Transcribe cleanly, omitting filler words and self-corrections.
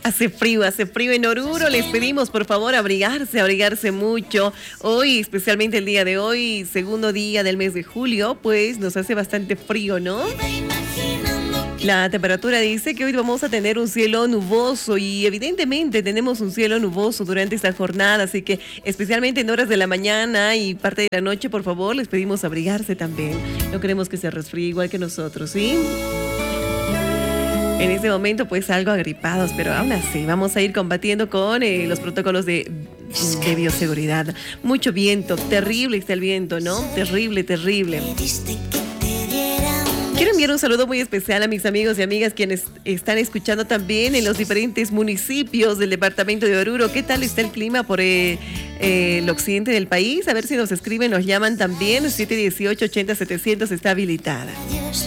Hace frío en Oruro. Les pedimos por favor abrigarse mucho. Hoy, especialmente el día de hoy, segundo día del mes de julio, pues nos hace bastante frío, ¿no? La temperatura dice que hoy vamos a tener un cielo nuboso y evidentemente tenemos un cielo nuboso durante esta jornada, así que especialmente en horas de la mañana y parte de la noche, por favor, les pedimos abrigarse también. No queremos que se resfríe igual que nosotros, ¿sí? En este momento pues algo agripados, pero aún así vamos a ir combatiendo con los protocolos de bioseguridad. Mucho viento, terrible está el viento, ¿no? Terrible, terrible. Quiero enviar un saludo muy especial a mis amigos y amigas quienes están escuchando también en los diferentes municipios del departamento de Oruro. ¿Qué tal está el clima por el occidente del país? A ver si nos escriben, nos llaman también. 718-80-700 está habilitada.